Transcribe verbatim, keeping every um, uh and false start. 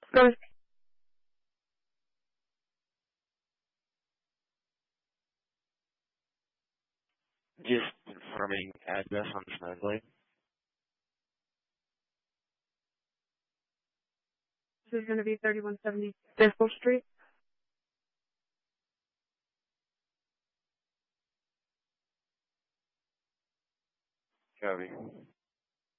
Go ahead. Just confirming address on Smedley. This is going to be thirty-one seventy Circle Street. Copy.